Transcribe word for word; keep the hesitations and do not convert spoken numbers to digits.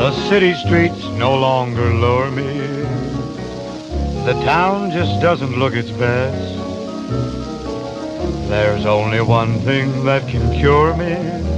The city streets no longer lure me. The town just doesn't look its best. There's only one thing that can cure me.